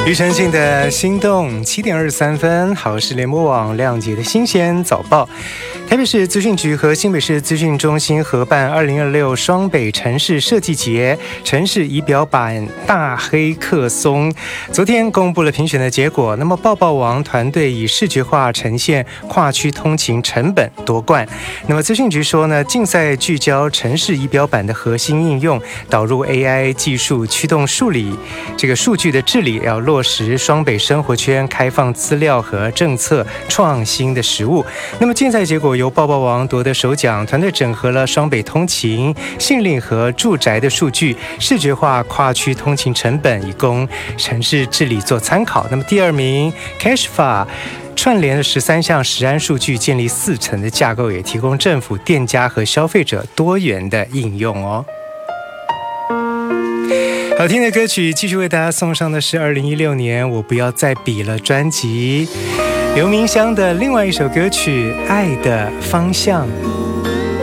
庾澄庆的心动7:23，好事联播网亮节的新鲜早报。台北市资讯局和新北市资讯中心合办2026双北城市设计节城市仪表板大黑客松，昨天公布了评选的结果。那么爆爆王团队以视觉化呈现跨区通勤成本夺冠。那么资讯局说呢，竞赛聚焦城市仪表板的核心应用，导入 AI 技术驱动数据的治理，要落实双北生活圈开放资料和政策创新的实务。那么竞赛结果由爆爆王夺得首奖，团队整合了双北通勤、信令和住宅的数据，视觉化跨区通勤成本，以供城市治理做参考。那么第二名 Cashfa串联了13项食安数据，建立4层的架构，也提供政府、店家和消费者多元的应用哦。好听的歌曲，继续为大家送上的是2016年我不要再比了专辑刘明湘的另外一首歌曲《爱的方向》。